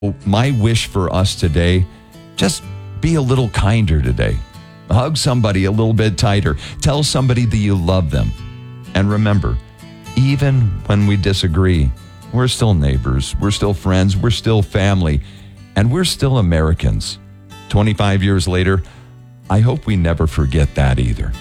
My wish for us today, just be a little kinder today. Hug somebody a little bit tighter. Tell somebody that you love them. And remember, even when we disagree, we're still neighbors, we're still friends, we're still family, and we're still Americans. 25 years later, I hope we never forget that either.